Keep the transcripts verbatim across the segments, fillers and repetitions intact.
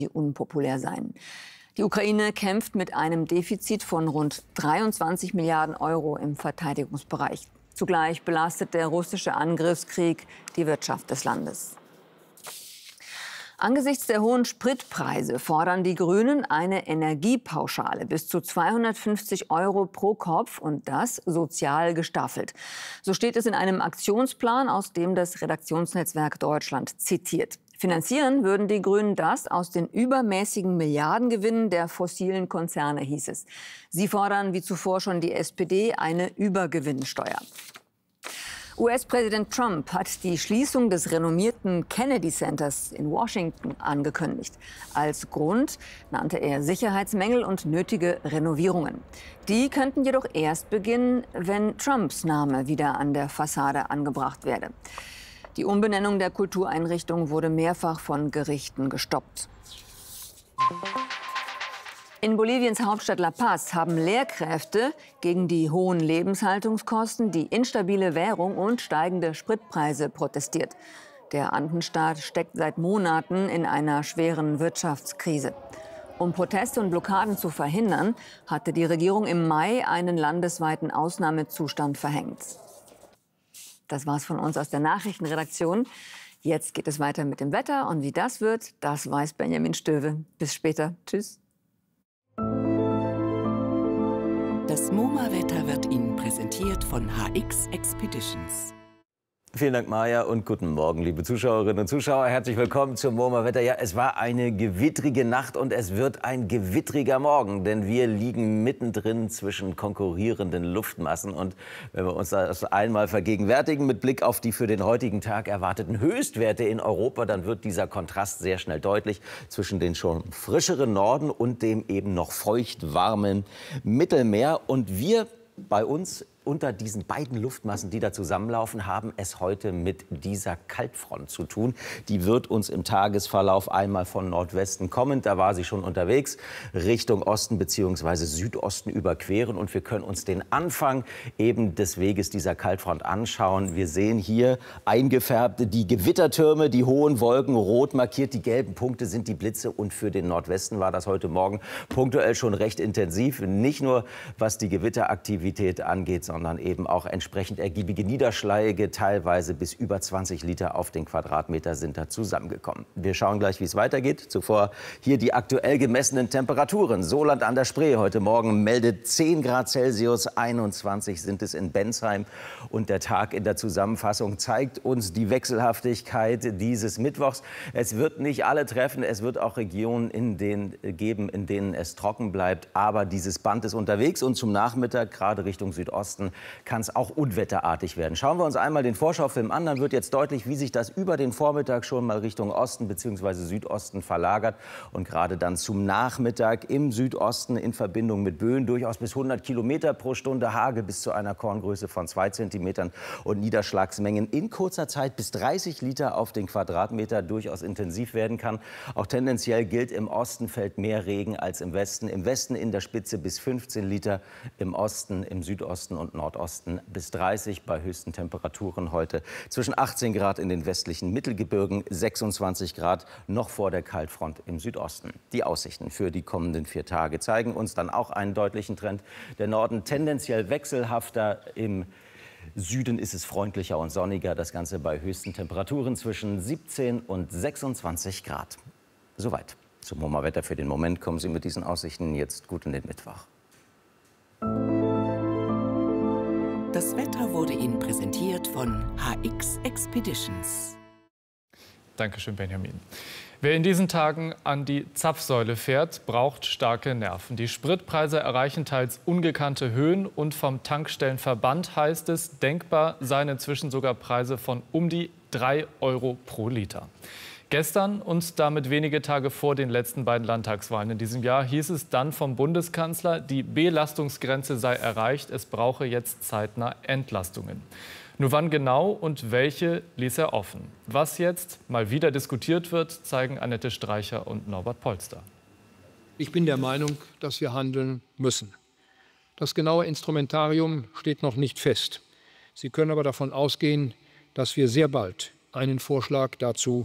unpopulär sein. Die Ukraine kämpft mit einem Defizit von rund dreiundzwanzig Milliarden Euro im Verteidigungsbereich. Zugleich belastet der russische Angriffskrieg die Wirtschaft des Landes. Angesichts der hohen Spritpreise fordern die Grünen eine Energiepauschale bis zu zweihundertfünfzig Euro pro Kopf und das sozial gestaffelt. So steht es in einem Aktionsplan, aus dem das Redaktionsnetzwerk Deutschland zitiert. Finanzieren würden die Grünen das aus den übermäßigen Milliardengewinnen der fossilen Konzerne, hieß es. Sie fordern, wie zuvor schon die S P D, eine Übergewinnsteuer. U S-Präsident Trump hat die Schließung des renommierten Kennedy Centers in Washington angekündigt. Als Grund nannte er Sicherheitsmängel und nötige Renovierungen. Die könnten jedoch erst beginnen, wenn Trumps Name wieder an der Fassade angebracht werde. Die Umbenennung der Kultureinrichtung wurde mehrfach von Gerichten gestoppt. In Boliviens Hauptstadt La Paz haben Lehrkräfte gegen die hohen Lebenshaltungskosten, die instabile Währung und steigende Spritpreise protestiert. Der Andenstaat steckt seit Monaten in einer schweren Wirtschaftskrise. Um Proteste und Blockaden zu verhindern, hatte die Regierung im Mai einen landesweiten Ausnahmezustand verhängt. Das war's von uns aus der Nachrichtenredaktion. Jetzt geht es weiter mit dem Wetter und wie das wird, das weiß Benjamin Stöwe. Bis später. Tschüss. Das MoMA-Wetter wird Ihnen präsentiert von H X Expeditions. Vielen Dank, Maja, und guten Morgen, liebe Zuschauerinnen und Zuschauer. Herzlich willkommen zum MoMA-Wetter. Ja, es war eine gewittrige Nacht und es wird ein gewittriger Morgen, denn wir liegen mittendrin zwischen konkurrierenden Luftmassen. Und wenn wir uns das einmal vergegenwärtigen mit Blick auf die für den heutigen Tag erwarteten Höchstwerte in Europa, dann wird dieser Kontrast sehr schnell deutlich zwischen den schon frischeren Norden und dem eben noch feucht warmen Mittelmeer. Und wir bei uns unter diesen beiden Luftmassen, die da zusammenlaufen, haben es heute mit dieser Kaltfront zu tun. Die wird uns im Tagesverlauf einmal von Nordwesten kommend, da war sie schon unterwegs, Richtung Osten bzw. Südosten überqueren. Und wir können uns den Anfang eben des Weges dieser Kaltfront anschauen. Wir sehen hier eingefärbt die Gewittertürme, die hohen Wolken, rot markiert. Die gelben Punkte sind die Blitze. Und für den Nordwesten war das heute Morgen punktuell schon recht intensiv. Nicht nur was die Gewitteraktivität angeht, sondern eben auch entsprechend ergiebige Niederschläge, teilweise bis über zwanzig Liter auf den Quadratmeter sind da zusammengekommen. Wir schauen gleich, wie es weitergeht. Zuvor hier die aktuell gemessenen Temperaturen. Soland an der Spree heute Morgen meldet zehn Grad Celsius, einundzwanzig sind es in Bensheim. Und der Tag in der Zusammenfassung zeigt uns die Wechselhaftigkeit dieses Mittwochs. Es wird nicht alle treffen, es wird auch Regionen in denen, geben, in denen es trocken bleibt. Aber dieses Band ist unterwegs und zum Nachmittag, gerade Richtung Südosten, kann es auch unwetterartig werden. Schauen wir uns einmal den Vorschaufilm an, dann wird jetzt deutlich, wie sich das über den Vormittag schon mal Richtung Osten bzw. Südosten verlagert und gerade dann zum Nachmittag im Südosten in Verbindung mit Böen durchaus bis hundert Kilometer pro Stunde, Hagel bis zu einer Korngröße von zwei Zentimetern und Niederschlagsmengen in kurzer Zeit bis dreißig Liter auf den Quadratmeter durchaus intensiv werden kann. Auch tendenziell gilt, im Osten fällt mehr Regen als im Westen. Im Westen in der Spitze bis fünfzehn Liter, im Osten, im Südosten und Nordosten bis dreißig bei höchsten Temperaturen heute. Zwischen achtzehn Grad in den westlichen Mittelgebirgen, sechsundzwanzig Grad noch vor der Kaltfront im Südosten. Die Aussichten für die kommenden vier Tage zeigen uns dann auch einen deutlichen Trend. Der Norden tendenziell wechselhafter, im Süden ist es freundlicher und sonniger. Das Ganze bei höchsten Temperaturen zwischen siebzehn und sechsundzwanzig Grad. Soweit zum MoMA-Wetter für den Moment. Kommen Sie mit diesen Aussichten jetzt gut in den Mittwoch. Das Wetter wurde Ihnen präsentiert von H X Expeditions. Dankeschön, Benjamin. Wer in diesen Tagen an die Zapfsäule fährt, braucht starke Nerven. Die Spritpreise erreichen teils ungekannte Höhen und vom Tankstellenverband heißt es, denkbar seien inzwischen sogar Preise von um die drei Euro pro Liter. Gestern und damit wenige Tage vor den letzten beiden Landtagswahlen in diesem Jahr hieß es dann vom Bundeskanzler, die Belastungsgrenze sei erreicht, es brauche jetzt zeitnah Entlastungen. Nur wann genau und welche ließ er offen. Was jetzt mal wieder diskutiert wird, zeigen Annette Streicher und Norbert Polster. Ich bin der Meinung, dass wir handeln müssen. Das genaue Instrumentarium steht noch nicht fest. Sie können aber davon ausgehen, dass wir sehr bald einen Vorschlag dazu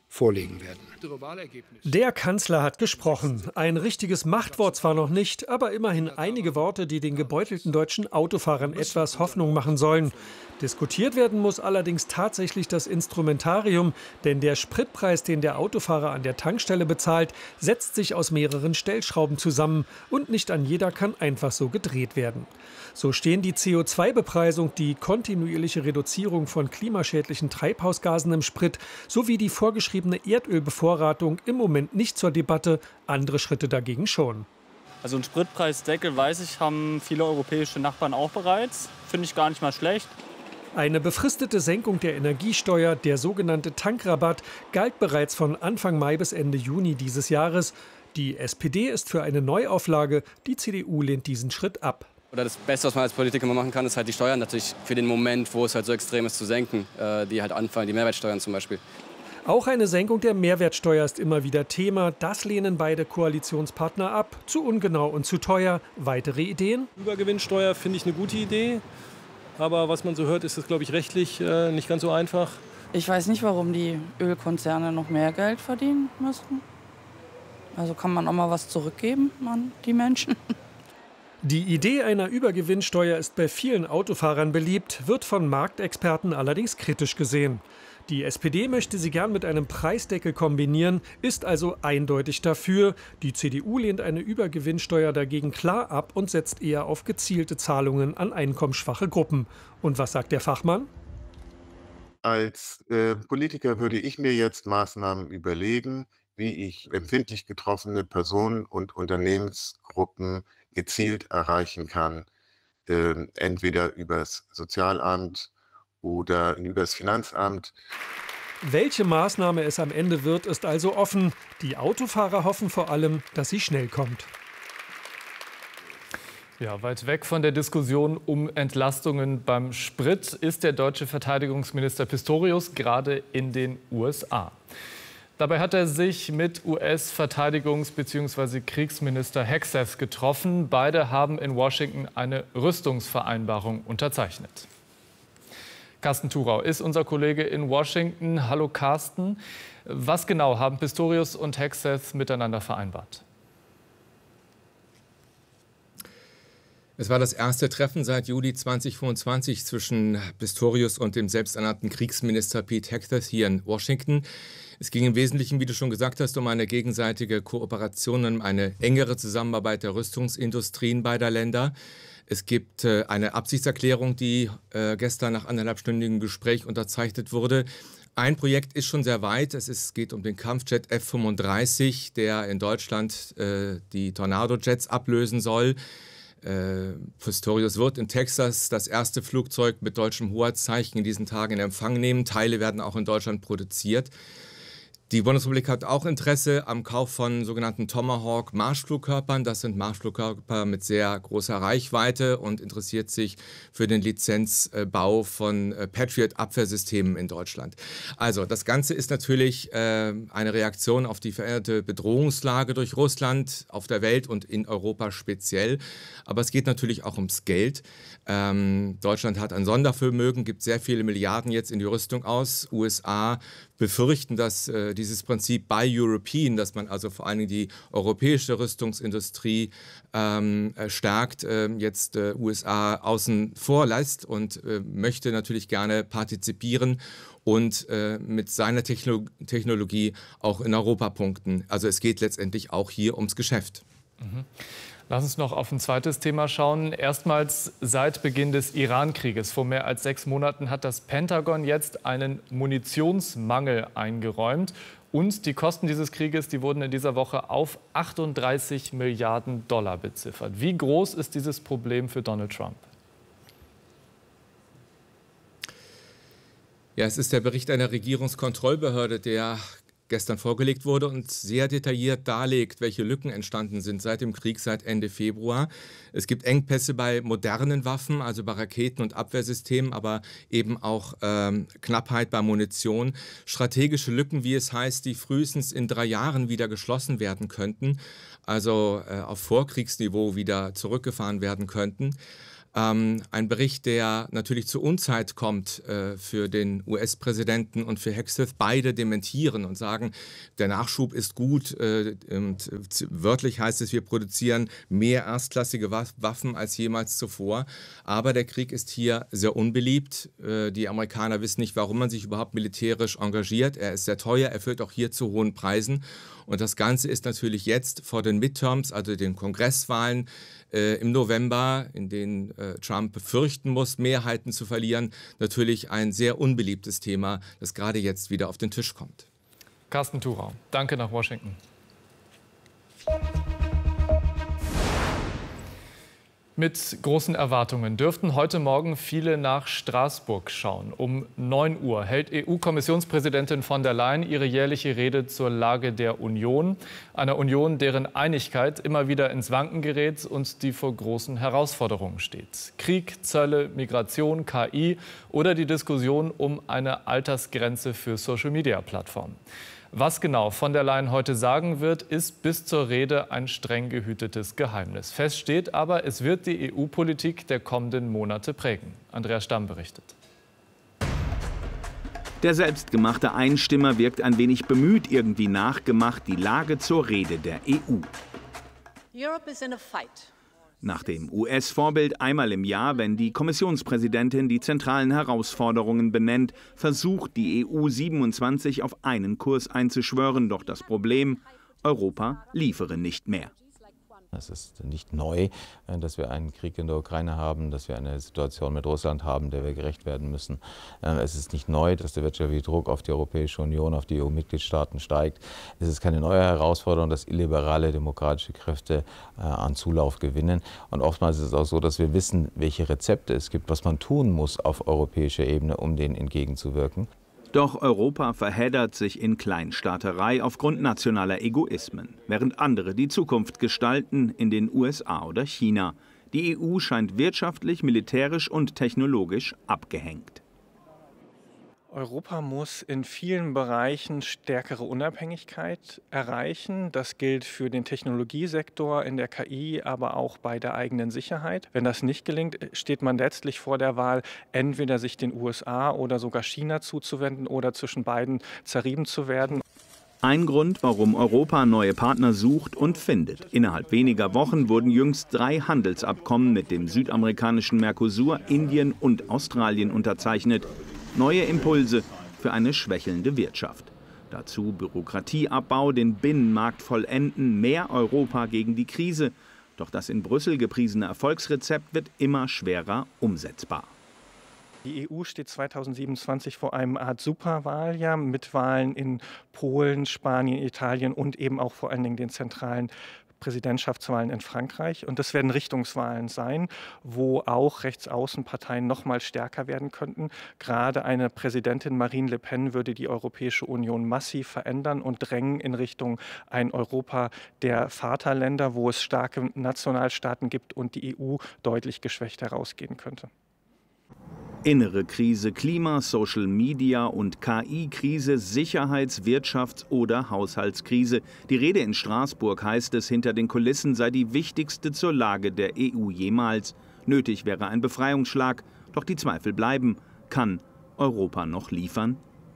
vorlegen werden. Der Kanzler hat gesprochen. Ein richtiges Machtwort zwar noch nicht, aber immerhin einige Worte, die den gebeutelten deutschen Autofahrern etwas Hoffnung machen sollen. Diskutiert werden muss allerdings tatsächlich das Instrumentarium, denn der Spritpreis, den der Autofahrer an der Tankstelle bezahlt, setzt sich aus mehreren Stellschrauben zusammen und nicht an jeder kann einfach so gedreht werden. So stehen die C O zwei Bepreisung, die kontinuierliche Reduzierung von klimaschädlichen Treibhausgasen im Sprit sowie die vorgeschriebene Erdölbevorratung im Moment nicht zur Debatte, andere Schritte dagegen schon. Also einen Spritpreisdeckel, weiß ich, haben viele europäische Nachbarn auch bereits. Finde ich gar nicht mal schlecht. Eine befristete Senkung der Energiesteuer, der sogenannte Tankrabatt, galt bereits von Anfang Mai bis Ende Juni dieses Jahres. Die S P D ist für eine Neuauflage, die C D U lehnt diesen Schritt ab. Oder das Beste, was man als Politiker mal machen kann, ist halt die Steuern natürlich für den Moment, wo es halt so extrem ist, zu senken, äh, die halt anfallen, die Mehrwertsteuern zum Beispiel. Auch eine Senkung der Mehrwertsteuer ist immer wieder Thema. Das lehnen beide Koalitionspartner ab. Zu ungenau und zu teuer. Weitere Ideen? Übergewinnsteuer finde ich eine gute Idee. Aber was man so hört, ist das, glaube ich, rechtlich äh, nicht ganz so einfach. Ich weiß nicht, warum die Ölkonzerne noch mehr Geld verdienen müssen. Also kann man auch mal was zurückgeben an die Menschen. Die Idee einer Übergewinnsteuer ist bei vielen Autofahrern beliebt, wird von Marktexperten allerdings kritisch gesehen. Die S P D möchte sie gern mit einem Preisdeckel kombinieren, ist also eindeutig dafür. Die C D U lehnt eine Übergewinnsteuer dagegen klar ab und setzt eher auf gezielte Zahlungen an einkommensschwache Gruppen. Und was sagt der Fachmann? Als äh, Politiker würde ich mir jetzt Maßnahmen überlegen, wie ich empfindlich getroffene Personen und Unternehmensgruppen gezielt erreichen kann, äh, entweder übers Sozialamt oder übers Finanzamt. Welche Maßnahme es am Ende wird, ist also offen. Die Autofahrer hoffen vor allem, dass sie schnell kommt. Ja, weit weg von der Diskussion um Entlastungen beim Sprit ist der deutsche Verteidigungsminister Pistorius gerade in den U S A. Dabei hat er sich mit U S-Verteidigungs- bzw. Kriegsminister Hegseth getroffen. Beide haben in Washington eine Rüstungsvereinbarung unterzeichnet. Carsten Thurau ist unser Kollege in Washington. Hallo Carsten. Was genau haben Pistorius und Hegseth miteinander vereinbart? Es war das erste Treffen seit Juli zweitausendfünfundzwanzig zwischen Pistorius und dem selbsternannten Kriegsminister Pete Hegseth hier in Washington. Es ging im Wesentlichen, wie du schon gesagt hast, um eine gegenseitige Kooperation, um eine engere Zusammenarbeit der Rüstungsindustrien beider Länder. Es gibt äh, eine Absichtserklärung, die äh, gestern nach anderthalbstündigem Gespräch unterzeichnet wurde. Ein Projekt ist schon sehr weit. Es ist, geht um den Kampfjet F fünfunddreißig, der in Deutschland äh, die Tornado-Jets ablösen soll. Äh, Pistorius wird in Texas das erste Flugzeug mit deutschem Hoheitszeichen in diesen Tagen in Empfang nehmen. Teile werden auch in Deutschland produziert. Die Bundesrepublik hat auch Interesse am Kauf von sogenannten Tomahawk-Marschflugkörpern. Das sind Marschflugkörper mit sehr großer Reichweite und interessiert sich für den Lizenzbau von Patriot-Abwehrsystemen in Deutschland. Also das Ganze ist natürlich äh, eine Reaktion auf die veränderte Bedrohungslage durch Russland auf der Welt und in Europa speziell. Aber es geht natürlich auch ums Geld. Ähm, Deutschland hat ein Sondervermögen, gibt sehr viele Milliarden jetzt in die Rüstung aus. U S A befürchten, dass äh, dieses Prinzip Buy European, dass man also vor allen Dingen die europäische Rüstungsindustrie ähm, stärkt, äh, jetzt äh, U S A außen vor lässt und äh, möchte natürlich gerne partizipieren und äh, mit seiner Techno- Technologie auch in Europa punkten. Also es geht letztendlich auch hier ums Geschäft. Mhm. Lass uns noch auf ein zweites Thema schauen. Erstmals seit Beginn des Iran-Krieges vor mehr als sechs Monaten hat das Pentagon jetzt einen Munitionsmangel eingeräumt. Und die Kosten dieses Krieges, die wurden in dieser Woche auf achtunddreißig Milliarden Dollar beziffert. Wie groß ist dieses Problem für Donald Trump? Ja, es ist der Bericht einer Regierungskontrollbehörde, der gestern vorgelegt wurde und sehr detailliert darlegt, welche Lücken entstanden sind seit dem Krieg, seit Ende Februar. Es gibt Engpässe bei modernen Waffen, also bei Raketen und Abwehrsystemen, aber eben auch ähm, Knappheit bei Munition. Strategische Lücken, wie es heißt, die frühestens in drei Jahren wieder geschlossen werden könnten, also äh, auf Vorkriegsniveau wieder zurückgefahren werden könnten. Ähm, ein Bericht, der natürlich zur Unzeit kommt äh, für den U S-Präsidenten und für Hegseth. Beide dementieren und sagen, der Nachschub ist gut. Äh, und wörtlich heißt es, wir produzieren mehr erstklassige Waffen als jemals zuvor. Aber der Krieg ist hier sehr unbeliebt. Äh, die Amerikaner wissen nicht, warum man sich überhaupt militärisch engagiert. Er ist sehr teuer, er führt auch hier zu hohen Preisen. Und das Ganze ist natürlich jetzt vor den Midterms, also den Kongresswahlen äh, im November, in denen äh, Trump befürchten muss, Mehrheiten zu verlieren, natürlich ein sehr unbeliebtes Thema, das gerade jetzt wieder auf den Tisch kommt. Carsten Thurau, danke nach Washington. Mit großen Erwartungen dürften heute Morgen viele nach Straßburg schauen. Um neun Uhr hält E U-Kommissionspräsidentin von der Leyen ihre jährliche Rede zur Lage der Union. Einer Union, deren Einigkeit immer wieder ins Wanken gerät und die vor großen Herausforderungen steht. Krieg, Zölle, Migration, K I oder die Diskussion um eine Altersgrenze für Social-Media-Plattformen. Was genau von der Leyen heute sagen wird, ist bis zur Rede ein streng gehütetes Geheimnis. Fest steht aber, es wird die E U-Politik der kommenden Monate prägen. Andreas Stamm berichtet. Der selbstgemachte Einstimmer wirkt ein wenig bemüht, irgendwie nachgemacht, die Lage zur Rede der E U. Europe is in a fight. Nach dem U S-Vorbild einmal im Jahr, wenn die Kommissionspräsidentin die zentralen Herausforderungen benennt, versucht die E U siebenundzwanzig auf einen Kurs einzuschwören. Doch das Problem: Europa liefere nicht mehr. Es ist nicht neu, dass wir einen Krieg in der Ukraine haben, dass wir eine Situation mit Russland haben, der wir gerecht werden müssen. Es ist nicht neu, dass der wirtschaftliche Druck auf die Europäische Union, auf die E U-Mitgliedstaaten steigt. Es ist keine neue Herausforderung, dass illiberale demokratische Kräfte an Zulauf gewinnen. Und oftmals ist es auch so, dass wir wissen, welche Rezepte es gibt, was man tun muss auf europäischer Ebene, um denen entgegenzuwirken. Doch Europa verheddert sich in Kleinstaaterei aufgrund nationaler Egoismen, während andere die Zukunft gestalten in den U S A oder China. Die E U scheint wirtschaftlich, militärisch und technologisch abgehängt. Europa muss in vielen Bereichen stärkere Unabhängigkeit erreichen. Das gilt für den Technologiesektor, in der K I, aber auch bei der eigenen Sicherheit. Wenn das nicht gelingt, steht man letztlich vor der Wahl, entweder sich den U S A oder sogar China zuzuwenden oder zwischen beiden zerrieben zu werden. Ein Grund, warum Europa neue Partner sucht und findet. Innerhalb weniger Wochen wurden jüngst drei Handelsabkommen mit dem südamerikanischen Mercosur, Indien und Australien unterzeichnet. Neue Impulse für eine schwächelnde Wirtschaft. Dazu Bürokratieabbau, den Binnenmarkt vollenden, mehr Europa gegen die Krise. Doch das in Brüssel gepriesene Erfolgsrezept wird immer schwerer umsetzbar. Die E U steht zweitausendsiebenundzwanzig vor einem Art Superwahljahr mit Wahlen in Polen, Spanien, Italien und eben auch vor allen Dingen den zentralen Präsidentschaftswahlen in Frankreich. Und das werden Richtungswahlen sein, wo auch Rechtsaußenparteien noch mal stärker werden könnten. Gerade eine Präsidentin Marine Le Pen würde die Europäische Union massiv verändern und drängen in Richtung ein Europa der Vaterländer, wo es starke Nationalstaaten gibt und die E U deutlich geschwächt herausgehen könnte. Innere Krise, Klima, Social Media und K I-Krise, Sicherheits-, Wirtschafts- oder Haushaltskrise. Die Rede in Straßburg, heißt es, hinter den Kulissen sei die wichtigste zur Lage der E U jemals. Nötig wäre ein Befreiungsschlag, doch die Zweifel bleiben. Kann Europa noch liefern?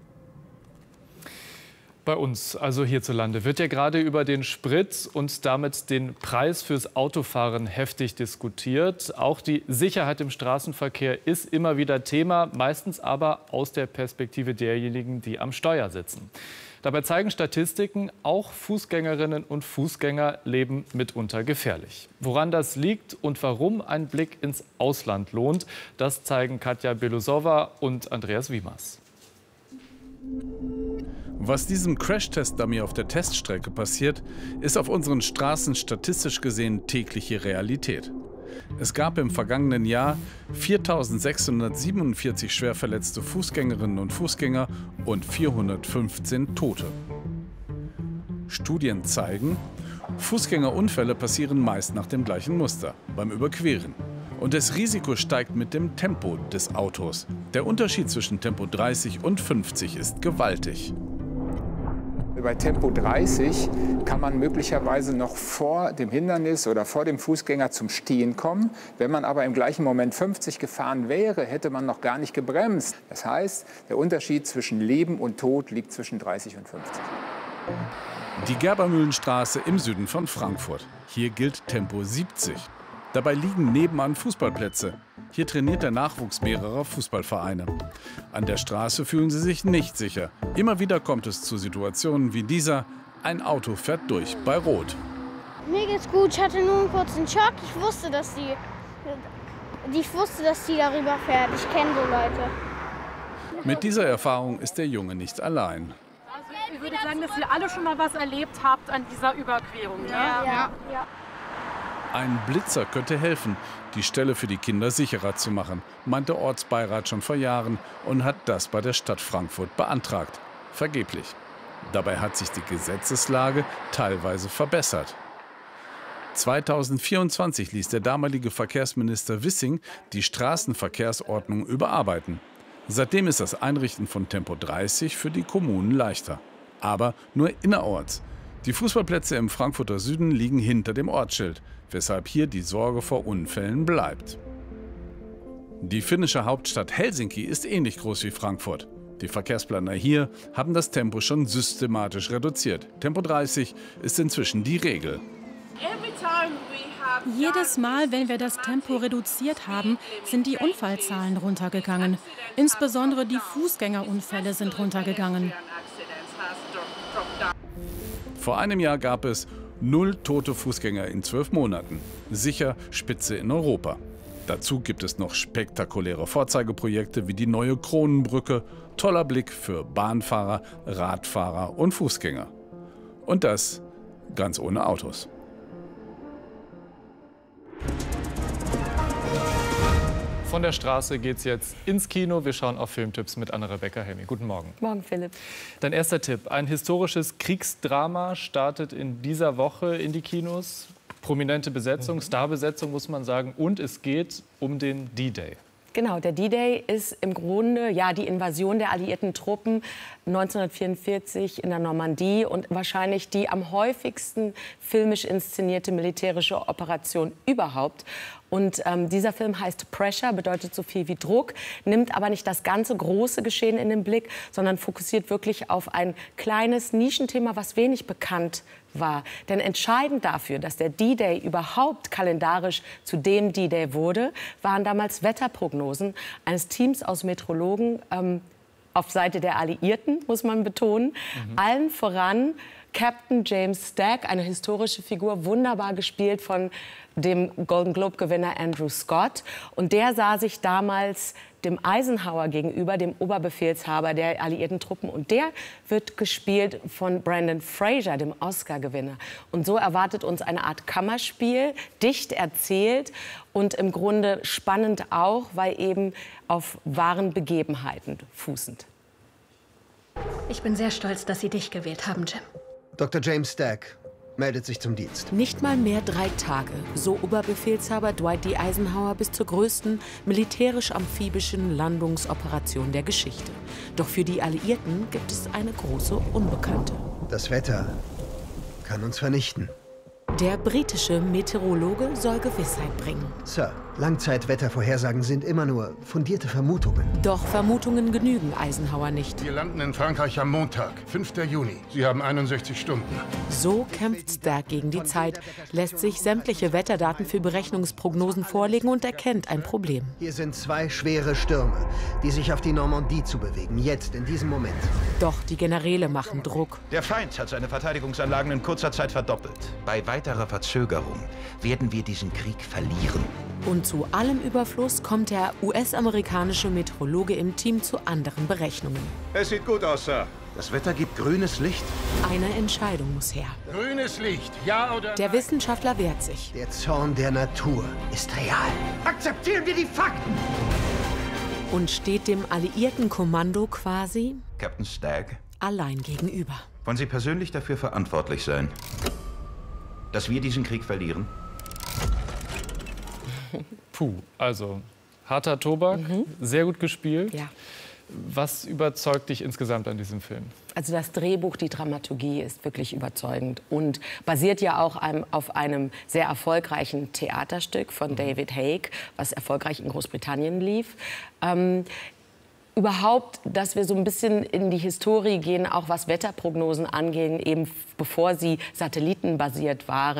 Bei uns, also hierzulande, wird ja gerade über den Sprit und damit den Preis fürs Autofahren heftig diskutiert. Auch die Sicherheit im Straßenverkehr ist immer wieder Thema, meistens aber aus der Perspektive derjenigen, die am Steuer sitzen. Dabei zeigen Statistiken, auch Fußgängerinnen und Fußgänger leben mitunter gefährlich. Woran das liegt und warum ein Blick ins Ausland lohnt, das zeigen Katja Belousova und Andreas Wiemers. Was diesem Crash-Test-Dummy auf der Teststrecke passiert, ist auf unseren Straßen statistisch gesehen tägliche Realität. Es gab im vergangenen Jahr viertausendsechshundertsiebenundvierzig schwer verletzte Fußgängerinnen und Fußgänger und vierhundertfünfzehn Tote. Studien zeigen, Fußgängerunfälle passieren meist nach dem gleichen Muster, beim Überqueren. Und das Risiko steigt mit dem Tempo des Autos. Der Unterschied zwischen Tempo dreißig und fünfzig ist gewaltig. Bei Tempo dreißig kann man möglicherweise noch vor dem Hindernis oder vor dem Fußgänger zum Stehen kommen. Wenn man aber im gleichen Moment fünfzig gefahren wäre, hätte man noch gar nicht gebremst. Das heißt, der Unterschied zwischen Leben und Tod liegt zwischen dreißig und fünfzig. Die Gerbermühlenstraße im Süden von Frankfurt. Hier gilt Tempo siebzig. Dabei liegen nebenan Fußballplätze. Hier trainiert der Nachwuchs mehrerer Fußballvereine. An der Straße fühlen sie sich nicht sicher. Immer wieder kommt es zu Situationen wie dieser. Ein Auto fährt durch bei Rot. Mir geht's gut, ich hatte nur einen kurzen Schock. Ich wusste, dass die, ich wusste, dass die darüber fährt. Ich kenne so Leute. Mit dieser Erfahrung ist der Junge nicht allein. Also ich würde sagen, dass ihr alle schon mal was erlebt habt an dieser Überquerung. Ne? Ja. Ja. Ja. Ein Blitzer könnte helfen, die Stelle für die Kinder sicherer zu machen, meint der Ortsbeirat schon vor Jahren und hat das bei der Stadt Frankfurt beantragt. Vergeblich. Dabei hat sich die Gesetzeslage teilweise verbessert. zweitausendvierundzwanzig ließ der damalige Verkehrsminister Wissing die Straßenverkehrsordnung überarbeiten. Seitdem ist das Einrichten von Tempo dreißig für die Kommunen leichter. Aber nur innerorts. Die Fußballplätze im Frankfurter Süden liegen hinter dem Ortsschild, weshalb hier die Sorge vor Unfällen bleibt. Die finnische Hauptstadt Helsinki ist ähnlich groß wie Frankfurt. Die Verkehrsplaner hier haben das Tempo schon systematisch reduziert. Tempo dreißig ist inzwischen die Regel. Jedes Mal, wenn wir das Tempo reduziert haben, sind die Unfallzahlen runtergegangen. Insbesondere die Fußgängerunfälle sind runtergegangen. Vor einem Jahr gab es null tote Fußgänger in zwölf Monaten. Sicher Spitze in Europa. Dazu gibt es noch spektakuläre Vorzeigeprojekte wie die neue Kronenbrücke. Toller Blick für Bahnfahrer, Radfahrer und Fußgänger. Und das ganz ohne Autos. Von der Straße geht's jetzt ins Kino. Wir schauen auf Filmtipps mit Anne-Rebecca Helmi. Guten Morgen. Morgen, Philipp. Dein erster Tipp. Ein historisches Kriegsdrama startet in dieser Woche in die Kinos. Prominente Besetzung, Starbesetzung muss man sagen. Und es geht um den D-Day. Genau, der D-Day ist im Grunde ja die Invasion der alliierten Truppen neunzehnhundertvierundvierzig in der Normandie und wahrscheinlich die am häufigsten filmisch inszenierte militärische Operation überhaupt. Und ähm, dieser Film heißt Pressure, bedeutet so viel wie Druck, nimmt aber nicht das ganze große Geschehen in den Blick, sondern fokussiert wirklich auf ein kleines Nischenthema, was wenig bekannt war. Denn entscheidend dafür, dass der D-Day überhaupt kalendarisch zu dem D-Day wurde, waren damals Wetterprognosen eines Teams aus Meteorologen ähm, auf Seite der Alliierten, muss man betonen. Mhm. Allen voran Captain James Stack, eine historische Figur, wunderbar gespielt von dem Golden Globe-Gewinner Andrew Scott. Und der sah sich damals dem Eisenhower gegenüber, dem Oberbefehlshaber der alliierten Truppen. Und der wird gespielt von Brendan Fraser, dem Oscar-Gewinner. Und so erwartet uns eine Art Kammerspiel, dicht erzählt und im Grunde spannend auch, weil eben auf wahren Begebenheiten fußend. Ich bin sehr stolz, dass Sie dich gewählt haben, Jim. Doktor James Stack meldet sich zum Dienst. Nicht mal mehr drei Tage, so Oberbefehlshaber Dwight D. Eisenhower bis zur größten militärisch-amphibischen Landungsoperation der Geschichte. Doch für die Alliierten gibt es eine große Unbekannte. Das Wetter kann uns vernichten. Der britische Meteorologe soll Gewissheit bringen. Sir, Langzeitwettervorhersagen sind immer nur fundierte Vermutungen. Doch Vermutungen genügen Eisenhower nicht. Wir landen in Frankreich am Montag, fünften Juni. Sie haben einundsechzig Stunden. So kämpft Stack gegen die Zeit, lässt sich sämtliche Wetterdaten für Berechnungsprognosen vorlegen und erkennt ein Problem. Hier sind zwei schwere Stürme, die sich auf die Normandie zu bewegen, jetzt in diesem Moment. Doch die Generäle machen Druck. Der Feind hat seine Verteidigungsanlagen in kurzer Zeit verdoppelt. Bei weiterer Verzögerung werden wir diesen Krieg verlieren. Und zu allem Überfluss kommt der U S-amerikanische Meteorologe im Team zu anderen Berechnungen. Es sieht gut aus, Sir. Das Wetter gibt grünes Licht. Eine Entscheidung muss her. Grünes Licht, ja oder nein? Der Wissenschaftler wehrt sich. Der Zorn der Natur ist real. Akzeptieren wir die Fakten! Und steht dem alliierten Kommando quasi Captain Stack allein gegenüber. Wollen Sie persönlich dafür verantwortlich sein, dass wir diesen Krieg verlieren? Puh, also harter Tobak, mhm. sehr gut gespielt. Ja. Was überzeugt dich insgesamt an diesem Film? Also das Drehbuch, die Dramaturgie ist wirklich überzeugend und basiert ja auch einem, auf einem sehr erfolgreichen Theaterstück von David Haig, was erfolgreich in Großbritannien lief. Ähm, Überhaupt, dass wir so ein bisschen in die Historie gehen, auch was Wetterprognosen angehen, eben bevor sie satellitenbasiert waren.